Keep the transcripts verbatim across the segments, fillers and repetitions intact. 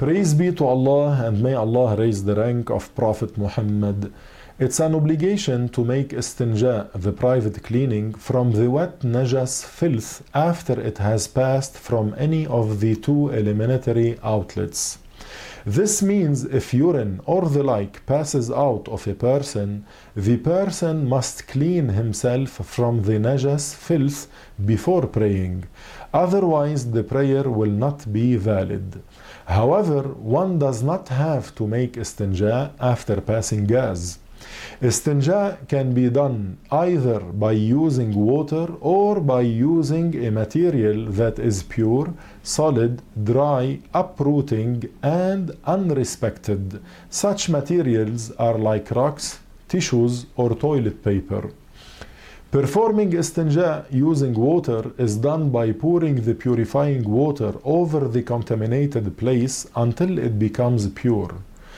Praise be to Allah, and may Allah raise the rank of Prophet Muhammad. It's an obligation to make istinja, the private cleaning, from the wet najas filth after it has passed from any of the two eliminatory outlets. This means if urine or the like passes out of a person, the person must clean himself from the najas filth before praying. Otherwise, the prayer will not be valid. However, one does not have to make istinja after passing gas. Istinja can be done either by using water or by using a material that is pure, solid, dry, uprooting, and unrespected. Such materials are like rocks, tissues, or toilet paper. Performing istinja using water is done by pouring the purifying water over the contaminated place until it becomes pure.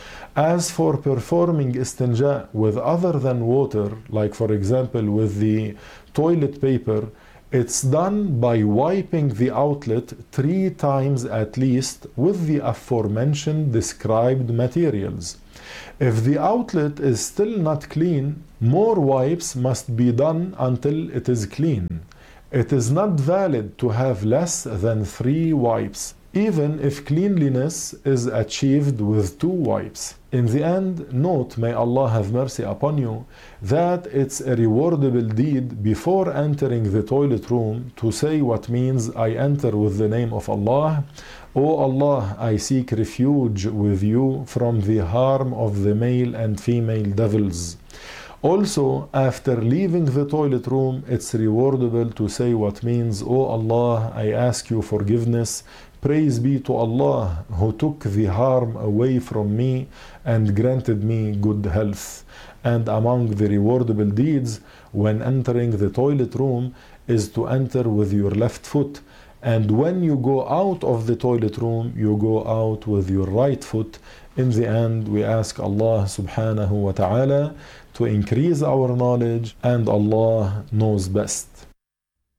As for performing istinja with other than water, like for example with the toilet paper, it's done by wiping the outlet three times at least with the aforementioned described materials. If the outlet is still not clean, more wipes must be done until it is clean. It is not valid to have less than three wipes, even if cleanliness is achieved with two wipes. In the end, note, may Allah have mercy upon you, that it's a rewardable deed before entering the toilet room to say what means I enter with the name of Allah. O Allah, I seek refuge with you from the harm of the male and female devils. Also, after leaving the toilet room, it's rewardable to say what means, O Allah, I ask you forgiveness. Praise be to Allah who took the harm away from me and granted me good health. And among the rewardable deeds when entering the toilet room is to enter with your left foot. And when you go out of the toilet room, you go out with your right foot. In the end, we ask Allah subhanahu wa ta'ala to increase our knowledge, and Allah knows best.